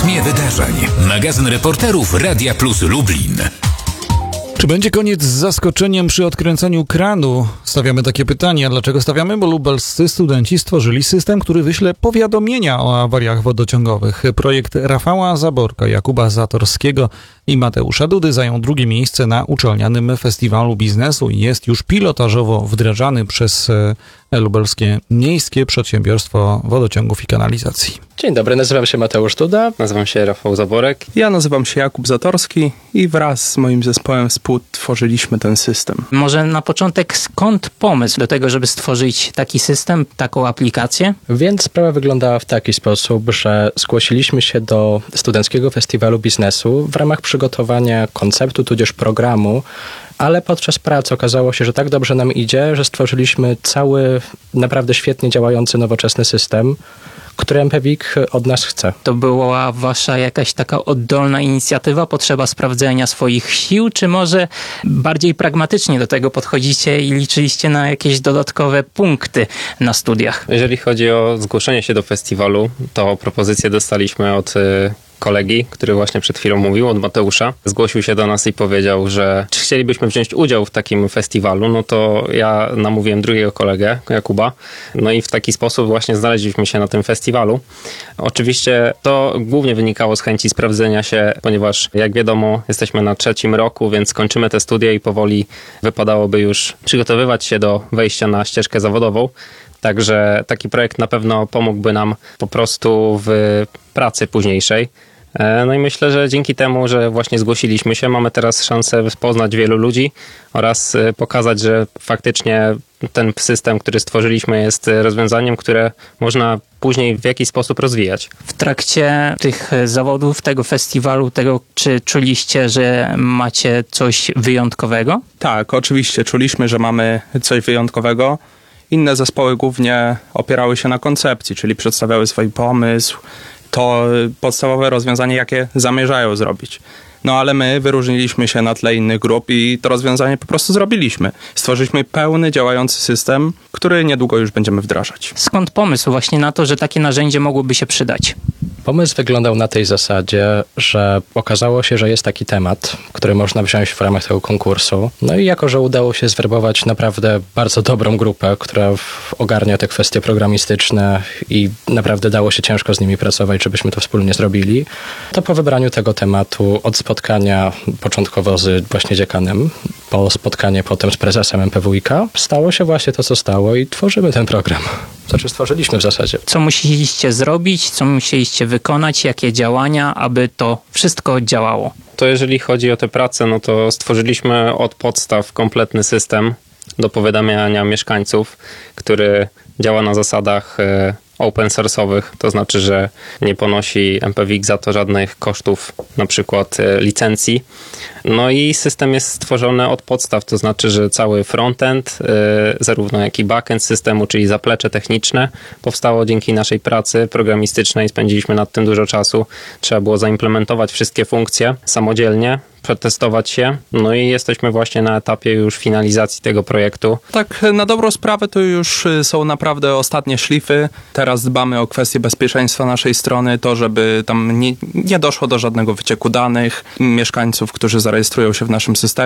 rytmie wydarzeń. Magazyn reporterów Radia Plus Lublin. Czy będzie koniec z zaskoczeniem przy odkręcaniu kranu? Stawiamy takie pytanie. A dlaczego stawiamy? Bo lubelscy studenci stworzyli system, który wyśle powiadomienia o awariach wodociągowych. Projekt Rafała Zaborka, Jakuba Zatorskiego i Mateusza Dudy zajął drugie miejsce na uczelnianym festiwalu biznesu i jest już pilotażowo wdrażany przez lubelskie Miejskie Przedsiębiorstwo Wodociągów i Kanalizacji. Dzień dobry, nazywam się Mateusz Duda. Nazywam się Rafał Zaborek. Ja nazywam się Jakub Zatorski i wraz z moim zespołem współtworzyliśmy ten system. Może na początek, skąd pomysł do tego, żeby stworzyć taki system, taką aplikację? Więc sprawa wyglądała w taki sposób, że zgłosiliśmy się do Studenckiego Festiwalu Biznesu w ramach przygotowania konceptu tudzież programu, ale podczas pracy okazało się, że tak dobrze nam idzie, że stworzyliśmy cały naprawdę świetnie działający, nowoczesny system, który MPWiK od nas chce. To była wasza jakaś taka oddolna inicjatywa, potrzeba sprawdzenia swoich sił, czy może bardziej pragmatycznie do tego podchodzicie i liczyliście na jakieś dodatkowe punkty na studiach? Jeżeli chodzi o zgłoszenie się do festiwalu, to propozycję dostaliśmy od kolegi, który właśnie przed chwilą mówił, od Mateusza. Zgłosił się do nas i powiedział, że czy chcielibyśmy wziąć udział w takim festiwalu, no to ja namówiłem drugiego kolegę, Jakuba, no i w taki sposób właśnie znaleźliśmy się na tym festiwalu. Oczywiście to głównie wynikało z chęci sprawdzenia się, ponieważ jak wiadomo jesteśmy na 3. roku, więc kończymy te studia i powoli wypadałoby już przygotowywać się do wejścia na ścieżkę zawodową. Także taki projekt na pewno pomógłby nam po prostu w pracy późniejszej. No i myślę, że dzięki temu, że właśnie zgłosiliśmy się, mamy teraz szansę poznać wielu ludzi oraz pokazać, że faktycznie ten system, który stworzyliśmy, jest rozwiązaniem, które można później w jakiś sposób rozwijać. W trakcie tych zawodów, tego festiwalu, czy czuliście, że macie coś wyjątkowego? Tak, oczywiście czuliśmy, że mamy coś wyjątkowego. Inne zespoły głównie opierały się na koncepcji, czyli przedstawiały swój pomysł, to podstawowe rozwiązanie, jakie zamierzają zrobić. No ale my wyróżniliśmy się na tle innych grup i to rozwiązanie po prostu zrobiliśmy. Stworzyliśmy pełny, działający system, który niedługo już będziemy wdrażać. Skąd pomysł właśnie na to, że takie narzędzie mogłoby się przydać? Pomysł wyglądał na tej zasadzie, że okazało się, że jest taki temat, który można wziąć w ramach tego konkursu. No i jako, że udało się zwerbować naprawdę bardzo dobrą grupę, która ogarnia te kwestie programistyczne i naprawdę dało się ciężko z nimi pracować, żebyśmy to wspólnie zrobili, to po wybraniu tego tematu od spotkania początkowo z właśnie dziekanem, po spotkanie potem z prezesem MPWiK-a, stało się właśnie to, co stało i tworzymy ten program. Znaczy stworzyliśmy w zasadzie. Co musieliście zrobić, co musieliście wykonać, jakie działania, aby to wszystko działało? To jeżeli chodzi o tę pracę, no to stworzyliśmy od podstaw kompletny system do powiadamiania mieszkańców, który działa na zasadach open source'owych, to znaczy, że nie ponosi MPWiK za to żadnych kosztów, na przykład licencji. No i system jest stworzony od podstaw, to znaczy, że cały frontend, zarówno jak i backend systemu, czyli zaplecze techniczne, powstało dzięki naszej pracy programistycznej. Spędziliśmy nad tym dużo czasu. Trzeba było zaimplementować wszystkie funkcje samodzielnie, przetestować się. No i jesteśmy właśnie na etapie już finalizacji tego projektu. Tak, na dobrą sprawę to już są naprawdę ostatnie szlify. Teraz dbamy o kwestię bezpieczeństwa naszej strony, to żeby tam nie doszło do żadnego wycieku danych mieszkańców, którzy zarejestrują się w naszym systemie.